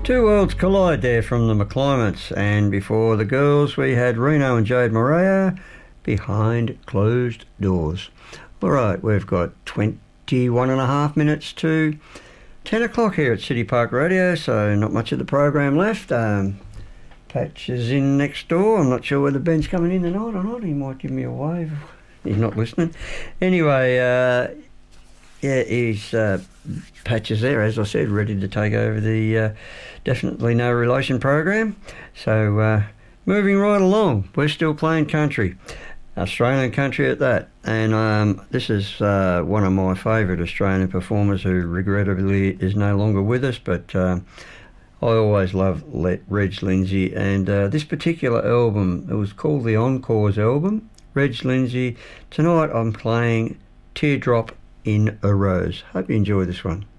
Two worlds collide there from the McClimates, and before the girls we had Reno and Jade Morea, Behind Closed Doors. All right, we've got 21 and a half minutes to 10 o'clock here at City Park Radio, so not much of the program left. Patch is in next door. I'm not sure whether Ben's coming in tonight or not. He might give me a wave. He's not listening. Anyway, he's Patch is there, as I said, ready to take over the Definitely No Relation program. So moving right along, we're still playing country, Australian country at that. And this is one of my favourite Australian performers who regrettably is no longer with us, but I always loved Reg Lindsay. And this particular album, it was called the Encores album. Reg Lindsay. Tonight I'm playing Teardrop in a Rose. Hope you enjoy this one.